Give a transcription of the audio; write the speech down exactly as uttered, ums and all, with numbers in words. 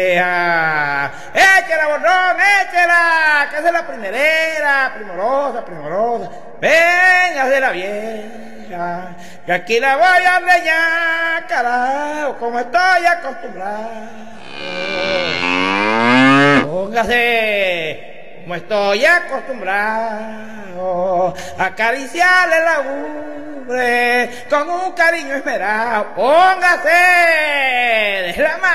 Échela, borrón, échela, que esa es la primerera, primorosa, primorosa. Venga de la vieja, que aquí la voy a leñar, carajo, como estoy acostumbrado. Póngase, como estoy acostumbrado, a acariciarle la ubre con un cariño esmerado. Póngase de la mano.